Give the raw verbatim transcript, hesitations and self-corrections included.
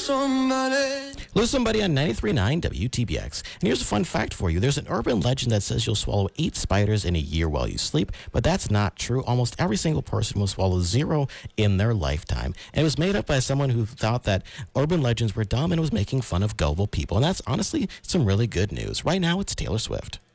somebody. Lose Somebody on ninety-three point nine W T B X. And here's a fun fact for you. There's an urban legend that says you'll swallow eight spiders in a year while you sleep, but that's not true. Almost every single person will swallow zero in their lifetime. And it was made up by someone who thought that urban legends were dumb and was making fun of gullible people. And that's honestly some really good news. Right now, it's Taylor Swift.